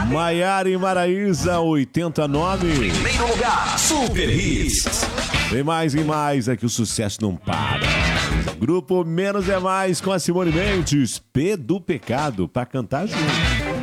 Maiara e Maraísa, 89. Primeiro lugar, Super Hits. Tem mais e mais, é que o sucesso não para. Grupo Menos é Mais com a Simone Mendes, P do Pecado, pra cantar junto.